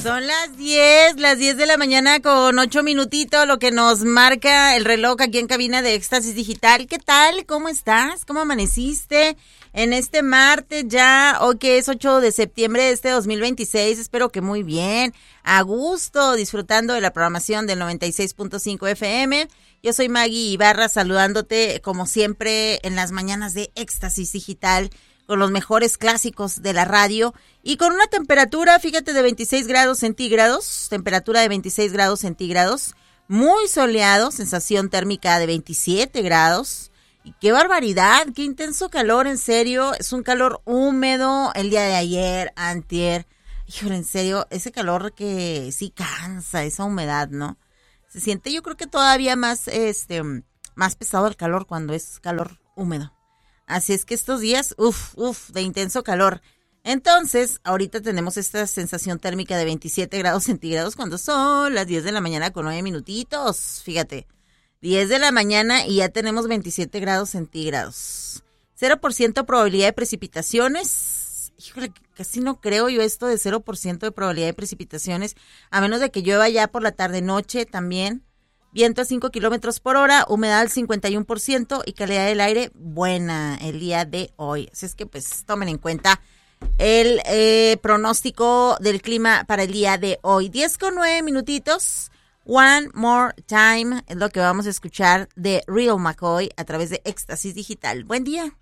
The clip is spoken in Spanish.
Son las 10 de la mañana con 8 minutitos, lo que nos marca el reloj aquí en cabina de Éxtasis Digital. ¿Qué tal? ¿Cómo estás? ¿Cómo amaneciste en este martes ya? Hoy que es 8 de septiembre de este 2026. Espero que muy bien, a gusto, disfrutando de la programación del 96.5 FM. Yo soy Maggie Ibarra, saludándote como siempre en las mañanas de Éxtasis Digital, con los mejores clásicos de la radio y con una temperatura, fíjate, de 26 grados centígrados, temperatura de 26 grados centígrados, muy soleado, sensación térmica de 27 grados. Y qué barbaridad, qué intenso calor, en serio, es un calor húmedo el día de ayer, antier. Híjole, en serio, ese calor que sí cansa, esa humedad, ¿no? Se siente, yo creo que todavía más, más pesado el calor cuando es calor húmedo. Así es que estos días, de intenso calor. Entonces, ahorita tenemos esta sensación térmica de 27 grados centígrados cuando son las 10 de la mañana con 9 minutitos. Fíjate, 10 de la mañana y ya tenemos 27 grados centígrados. 0% probabilidad de precipitaciones. Híjole, casi no creo yo esto de 0% de probabilidad de precipitaciones, a menos de que llueva ya por la tarde-noche también. Viento a 5 kilómetros por hora, humedad al 51% y calidad del aire buena el día de hoy. Así es que pues tomen en cuenta el pronóstico del clima para el día de hoy. 10 con 9 minutitos. One More Time es lo que vamos a escuchar de Real McCoy a través de Éxtasis Digital. Buen día.